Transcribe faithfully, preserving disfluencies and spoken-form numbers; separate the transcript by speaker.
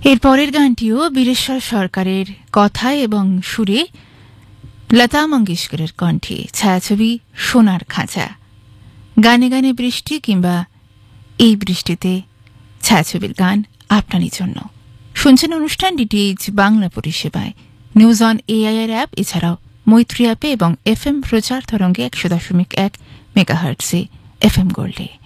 Speaker 1: এর পরের গানটিও বীরেশ্বর সরকারের কথায় এবং সুরে লতা মঙ্গেশকরের কণ্ঠে, ছায়াছবি সোনার খাঁচা। গানে গানে বৃষ্টি কিংবা এই বৃষ্টিতে ছায়াছবির গান আপনারই জন্য। শুনছেন অনুষ্ঠান ডিটিএইচ বাংলা পরিষেবায়, নিউজ অন এআইআর অ্যাপ, এছাড়াও মৈত্রী অ্যাপে এবং এফ এম প্রচার তরঙ্গে একশো দশমিক এক মেগাহার্টসে, এফ এম গোল্ডে।